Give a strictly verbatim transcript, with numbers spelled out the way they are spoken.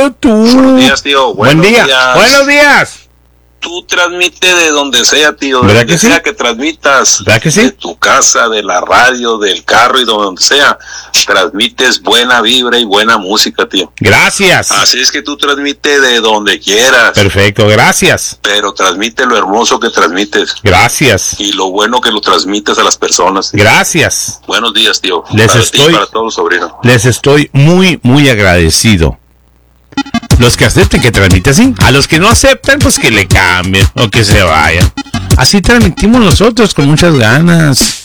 Solo tú. Buenos días, tío. Buen día. Días. Buenos días. Tú transmite de donde sea, tío. De ¿Verdad donde que sí? sea que transmitas. ¿Verdad que sí? De tu casa, de la radio, del carro y de donde sea. Transmites buena vibra y buena música, tío. Gracias. Así es que tú transmite de donde quieras. Perfecto, gracias. Pero transmite lo hermoso que transmites. Gracias. Y lo bueno que lo transmites a las personas. Tío. Gracias. Buenos días, tío. Les para estoy- ti y para todos los sobrinos. Les estoy muy, muy agradecido. Los que acepten que transmite así. A los que no aceptan, pues que le cambien o que se vayan. Así transmitimos nosotros con muchas ganas.